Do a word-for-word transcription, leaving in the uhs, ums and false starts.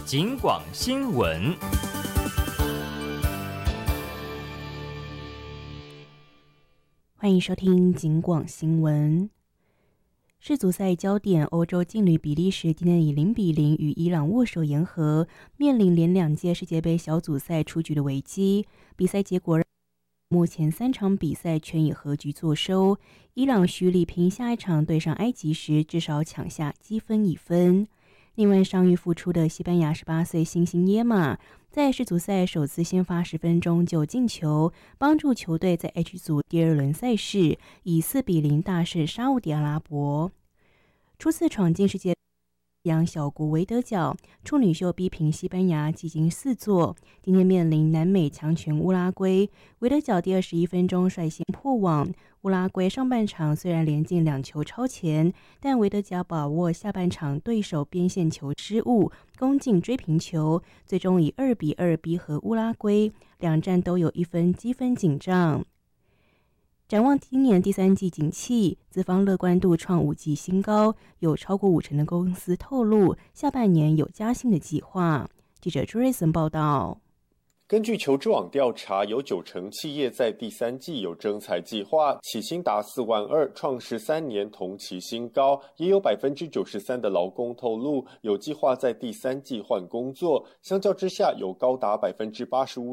警广新闻。 欢迎收听警广新闻。世足赛焦点，欧洲劲旅比利时今天以零比零与伊朗握手言和，面临连两届世界杯小组赛出局的危机。比赛结果目前三场比赛全以和局作收，伊朗需力拼下一场对上埃及时至少抢下积分一分。另外，伤愈复出的西班牙十八岁新星耶马，在世足赛首次先发十分钟就进球，帮助球队在 H 组第二轮赛事以四比零大胜沙烏地阿拉伯。初次闯进世界洋小国维德角，处女秀逼平西班牙，几经四座。今天面临南美强权乌拉圭，维德角第二十一分钟率先破网。乌拉圭上半场虽然连进两球超前，但维德角把握下半场对手边线球失误，攻进追平球，最终以二比二逼和乌拉圭，两战都有一分积分紧张。展望今年第三季景气，资方乐观度创五季新高，有超过五成的公司透露下半年有加薪的计划。记者朱瑞森报道。 根据求职网调查，有九成企业在第三季有征才计划，起薪达四万二，创十三年同期新高。也有百分之九十三的劳工透露有计划在第三季换工作，相较之下，有高达百分之八十五